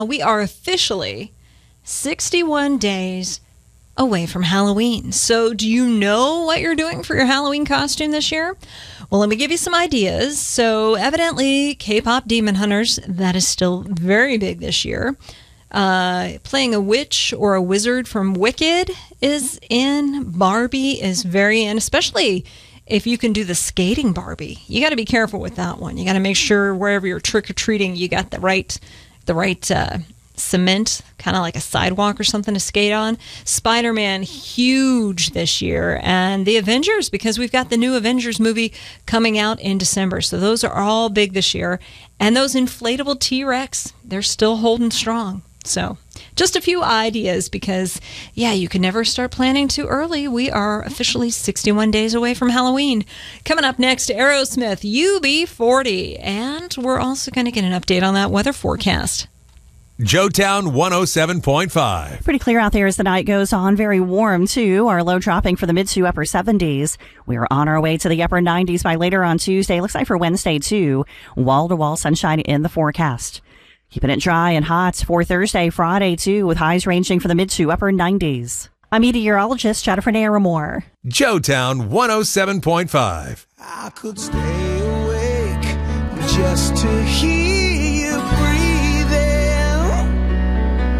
We are officially 61 days away from Halloween. So do you know what you're doing for your Halloween costume this year? Well, let me give you some ideas. So evidently, K-pop Demon Hunters, that is still very big this year. Playing a witch or a wizard from Wicked is in. Barbie is very in, especially if you can do the skating Barbie. You got to be careful with that one. You got to make sure wherever you're trick-or-treating, you got the right cement, kind of like a sidewalk or something to skate on. Spider-Man, huge this year. And the Avengers, because we've got the new Avengers movie coming out in December. So those are all big this year. And those inflatable T-Rex, they're still holding strong. So just a few ideas because, yeah, you can never start planning too early. We are officially 61 days away from Halloween. Coming up next, Aerosmith, UB40. And we're also going to get an update on that weather forecast. Joetown 107.5. Pretty clear out there as the night goes on. Very warm, too. Our low dropping for the mid to upper 70s. We are on our way to the upper 90s by later on Tuesday. Looks like for Wednesday, too. Wall-to-wall sunshine in the forecast. Keeping it dry and hot for Thursday, Friday, too, with highs ranging from the mid to upper 90s. I'm meteorologist Jennifer Naramore. Joetown 107.5. I could stay awake just to hear